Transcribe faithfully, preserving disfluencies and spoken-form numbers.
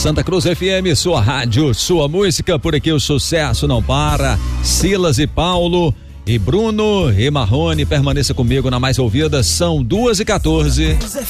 Santa Cruz F M, sua rádio, sua música, por aqui o sucesso não para. Silas e Paulo e Bruno e Marrone, permaneça comigo na mais ouvida, são duas e quatorze.